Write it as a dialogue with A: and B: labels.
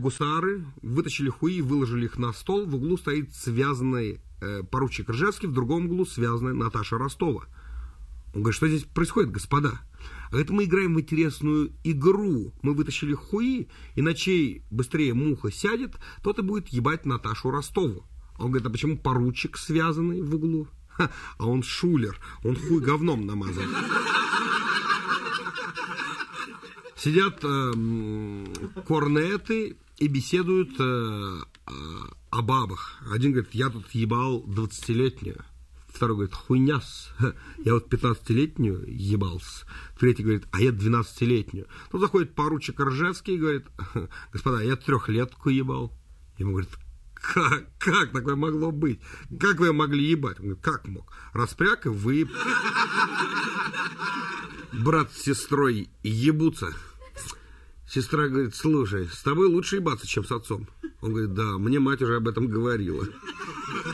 A: гусары, вытащили хуи, выложили их на стол. В углу стоит связанный поручик Ржевский, в другом углу связанная Наташа Ростова. Он говорит, что здесь происходит, господа? А говорит, мы играем в интересную игру. Мы вытащили хуи, и на чей быстрее муха сядет, тот и будет ебать Наташу Ростову. Он говорит, а почему поручик связанный в углу? А он шулер, он хуй говном намазан. Сидят корнеты и беседуют о бабах. Один говорит, я тут ебал 20-летнюю. Второй говорит, хуйняс, я вот 15-летнюю ебался. Третий говорит, а я 12-летнюю. Тут заходит поручик Ржевский и говорит, господа, я 3-летку ебал. Ему говорит, как такое могло быть? Как вы могли ебать? Он говорит, как мог? Распряг и вы, брат с сестрой, ебутся. Сестра говорит, слушай, с тобой лучше ебаться, чем с отцом. Он говорит, да, мне мать уже об этом говорила.